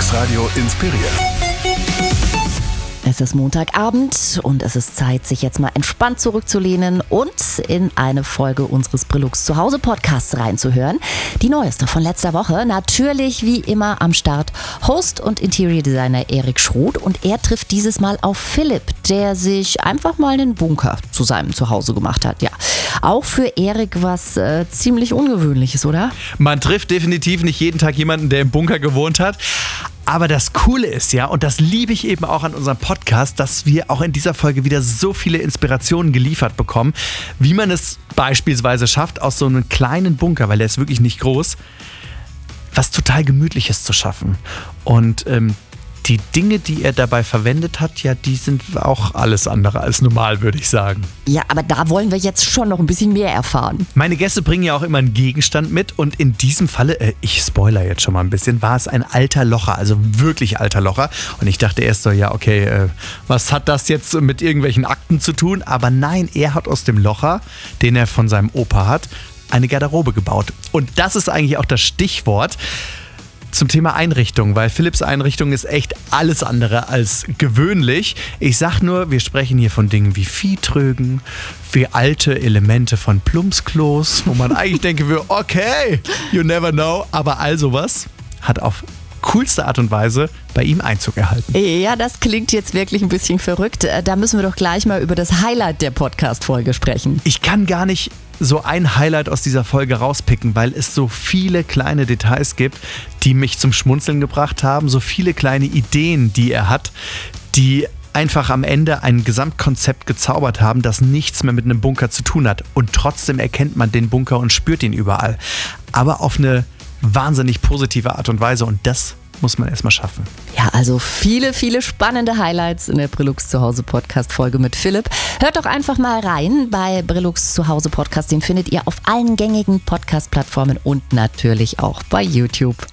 Deluxe Radio inspiriert. Es ist Montagabend und es ist Zeit, sich jetzt mal entspannt zurückzulehnen und in eine Folge unseres Brillux Zuhause Podcasts reinzuhören. Die neueste von letzter Woche. Natürlich wie immer am Start Host und Interior Designer Erik Schroth, und er trifft dieses Mal auf Philipp, der sich einfach mal einen Bunker zu seinem Zuhause gemacht hat. Ja, auch für Erik was ziemlich Ungewöhnliches, oder? Man trifft definitiv nicht jeden Tag jemanden, der im Bunker gewohnt hat. Aber das Coole ist ja, und das liebe ich eben auch an unserem Podcast, dass wir auch in dieser Folge wieder so viele Inspirationen geliefert bekommen, wie man es beispielsweise schafft, aus so einem kleinen Bunker, weil der ist wirklich nicht groß, was total Gemütliches zu schaffen. Und die Dinge, die er dabei verwendet hat, ja, die sind auch alles andere als normal, würde ich sagen. Ja, aber da wollen wir jetzt schon noch ein bisschen mehr erfahren. Meine Gäste bringen ja auch immer einen Gegenstand mit, und in diesem Falle, ich spoiler jetzt schon mal ein bisschen, war es ein alter Locher, also wirklich alter Locher. Und ich dachte erst so, ja okay, was hat das jetzt mit irgendwelchen Akten zu tun? Aber nein, er hat aus dem Locher, den er von seinem Opa hat, eine Garderobe gebaut. Und das ist eigentlich auch das Stichwort zum Thema Einrichtung, weil Philipps Einrichtung ist echt alles andere als gewöhnlich. Ich sag nur, wir sprechen hier von Dingen wie Viehtrögen, wie alte Elemente von Plumpsklos, wo man eigentlich denken würde, okay, you never know, aber all sowas hat auf coolste Art und Weise bei ihm Einzug erhalten. Ja, das klingt jetzt wirklich ein bisschen verrückt. Da müssen wir doch gleich mal über das Highlight der Podcast-Folge sprechen. Ich kann gar nicht so ein Highlight aus dieser Folge rauspicken, weil es so viele kleine Details gibt, die mich zum Schmunzeln gebracht haben, so viele kleine Ideen, die er hat, die einfach am Ende ein Gesamtkonzept gezaubert haben, das nichts mehr mit einem Bunker zu tun hat. Und trotzdem erkennt man den Bunker und spürt ihn überall. Aber auf eine wahnsinnig positive Art und Weise, und das muss man erstmal schaffen. Ja, also viele, viele spannende Highlights in der Brillux Zuhause Podcast Folge mit Philipp. Hört doch einfach mal rein bei Brillux Zuhause Podcast. Den findet ihr auf allen gängigen Podcast-Plattformen und natürlich auch bei YouTube.